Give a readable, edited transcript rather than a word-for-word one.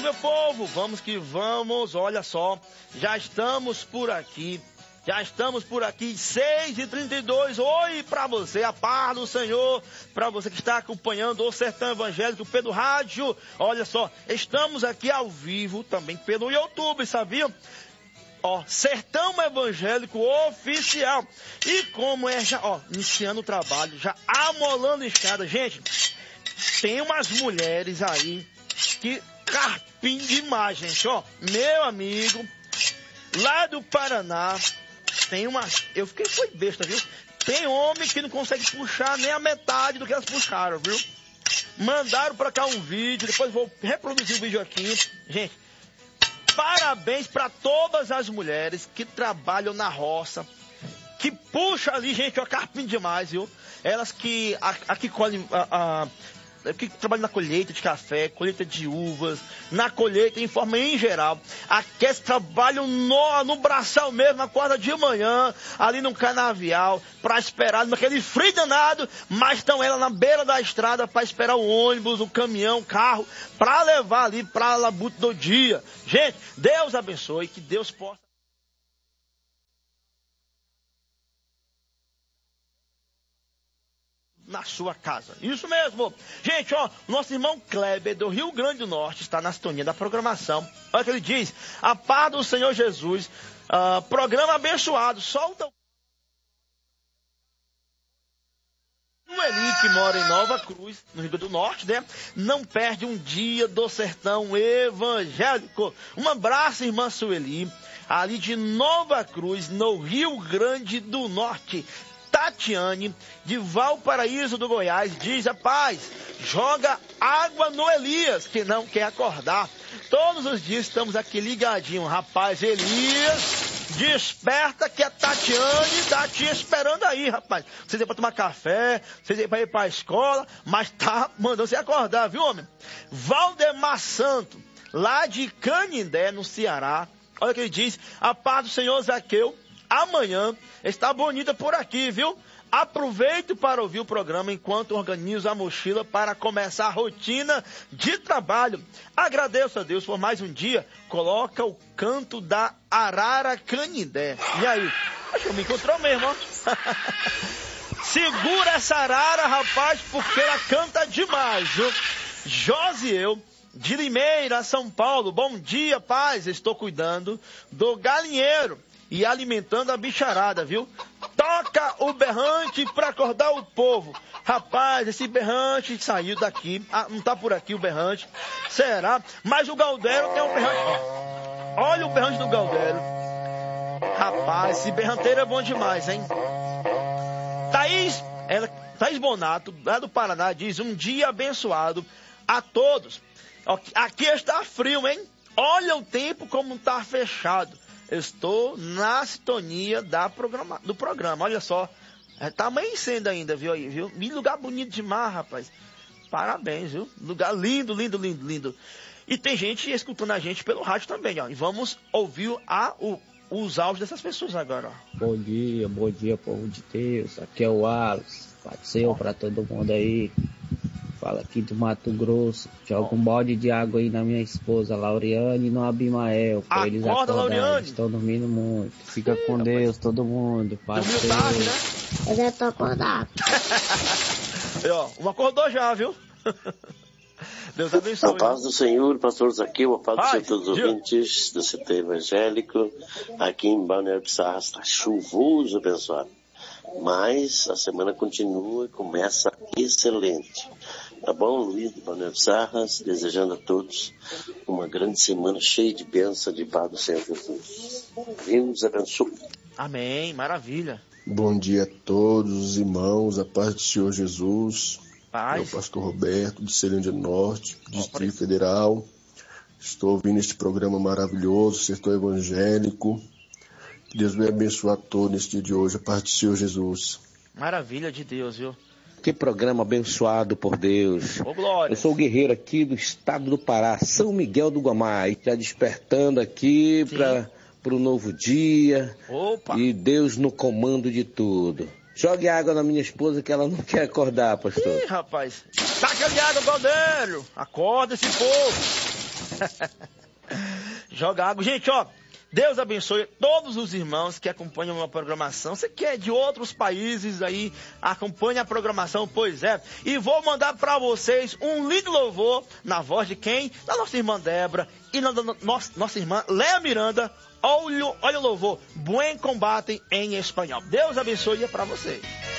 meu povo, vamos que vamos, olha só, já estamos por aqui, 6h32, oi pra você, a paz do Senhor, pra você que está acompanhando o Sertão Evangélico pelo rádio, olha só, estamos aqui ao vivo também pelo YouTube, sabiam? Ó, Sertão Evangélico Oficial, e como é já, ó, iniciando o trabalho, já amolando escada, gente, tem umas mulheres aí que carpim demais, gente, ó, meu amigo, lá do Paraná, tem uma, eu fiquei foi besta, viu? Tem homem que não consegue puxar nem a metade do que elas puxaram, viu? Mandaram pra cá um vídeo, depois vou reproduzir o vídeo aqui, gente, parabéns pra todas as mulheres que trabalham na roça, que puxa ali, gente, ó, carpim demais, viu? Elas que, aqui colhem que trabalham na colheita de café, colheita de uvas, na colheita em forma em geral. Aqueles trabalham no braçal mesmo, acorda de manhã, ali no canavial, para esperar naquele frio danado, mas estão elas na beira da estrada para esperar o ônibus, o caminhão, o carro, para levar ali para a labuta do dia. Gente, Deus abençoe, que Deus possa na sua casa. Isso mesmo. Gente, ó, nosso irmão Kleber do Rio Grande do Norte está na sintonia da programação. Olha o que ele diz. A paz do Senhor Jesus, programa abençoado. Solta o Eli, que mora em Nova Cruz, no Rio Grande do Norte, né? Não perde um dia do Sertão Evangélico. Um abraço, irmã Sueli, ali de Nova Cruz, no Rio Grande do Norte. Tatiane, de Valparaíso do Goiás, diz: rapaz, joga água no Elias, que não quer acordar. Todos os dias estamos aqui ligadinhos. Rapaz, Elias, desperta que a Tatiane tá te esperando aí, rapaz. Vocês iam pra tomar café, vocês iam pra ir pra escola, mas tá mandando você acordar, viu, homem? Valdemar Santo, lá de Canindé, no Ceará, olha o que ele diz: a paz do Senhor Zaqueu, amanhã está bonita por aqui, viu? Aproveito para ouvir o programa enquanto organizo a mochila para começar a rotina de trabalho. Agradeço a Deus por mais um dia. Coloca o canto da Arara Canindé. E aí? Acho que me encontrou mesmo, ó. Segura essa arara, rapaz, porque ela canta demais, viu? Josiel, de Limeira, São Paulo. Bom dia, paz. Estou cuidando do galinheiro e alimentando a bicharada, viu? Toca o berrante pra acordar o povo. Rapaz, esse berrante saiu daqui. Não tá por aqui o berrante. Será? Mas o Galdério tem um berrante. Olha o berrante do Galdério. Rapaz, esse berranteiro é bom demais, hein? Thaís Bonato, lá do Paraná, diz: um dia abençoado a todos. Aqui está frio, hein? Olha o tempo como tá fechado. Estou na sintonia do programa. Olha só. Tá amanhecendo ainda, viu aí, viu? Que lugar bonito demais, rapaz. Parabéns, viu? Lugar lindo, lindo, lindo, lindo. E tem gente escutando a gente pelo rádio também, ó. E vamos ouvir os áudios dessas pessoas agora, ó. Bom dia, povo de Deus. Aqui é o Alex. Pode ser pra todo mundo aí. Fala aqui do Mato Grosso. Joga um balde de água aí na minha esposa, Lauriane, e no Abimael. Pra eles acordarem. Estão dormindo muito. Fica com Deus, todo mundo. Dormiu tarde, né? Eu já tô acordado. Um acordou já, viu? Deus abençoe. A paz do Senhor, pastor Zaqueu, a paz do Senhor, todos os ouvintes do CT Evangélico. Aqui em Balneário Pissarra está chuvoso, abençoado. Mas a semana continua e começa excelente. Tá bom, Luiz de Balneário Pissarra, desejando a todos uma grande semana cheia de bênção de paz do Senhor Jesus. Deus abençoe. Amém, maravilha. Bom dia a todos os irmãos, a paz do Senhor Jesus. Paz. Eu, pastor Roberto, de Ceilândia do Norte, Distrito Federal. Estou ouvindo este programa maravilhoso, Sertão Evangélico. Que Deus me abençoe a todos neste dia de hoje, a paz do Senhor Jesus. Maravilha de Deus, viu? Que programa abençoado por Deus. Ô, glória. Eu sou o guerreiro aqui do estado do Pará, São Miguel do Guamá, e já despertando aqui para o novo dia. Opa. E Deus no comando de tudo. Jogue água na minha esposa que ela não quer acordar, pastor. Ih, rapaz. Taca de água, Galdério. Acorda esse povo. Joga água. Gente, ó, Deus abençoe todos os irmãos que acompanham a programação. Você que é de outros países aí, acompanha a programação, pois é. E vou mandar para vocês um lindo louvor na voz de quem? Da nossa irmã Débora e da nossa irmã Léa Miranda. Olha o louvor, Buen Combate em espanhol. Deus abençoe para vocês.